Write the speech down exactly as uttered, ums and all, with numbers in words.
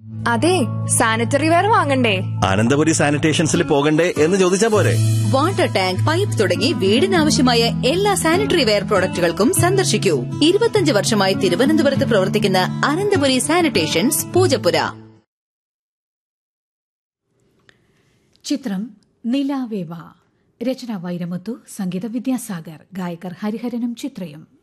അതെ, sanitary ware വാങ്ങണ്ടേ? അനന്തപുരി സാനിറ്റേഷൻസിൽ പോകണ്ടേ എന്ന് ചോദിച്ചാ പോരെ? വാട്ടർ ടാങ്ക്, പൈപ്പ് തുടങ്ങി വീടിനാവശ്യമായ എല്ലാ സാനിറ്ററി വെയർ പ്രോഡക്റ്റുകൾക്കും സന്ദർശിക്കൂ. ഇരുപത്തിയഞ്ച് വർഷമായി തിരുവനന്തപുരത്ത് പ്രവർത്തിക്കുന്ന അനന്തപുരി സാനിറ്റേഷൻസ്, പൂജപ്പുര. ചിത്രം നിലാവേവ. രചന വൈരമുത്തു, സംഗീത വിദ്യാസാഗർ, ഗായകർ ഹരിഹരനും ചിത്രയും.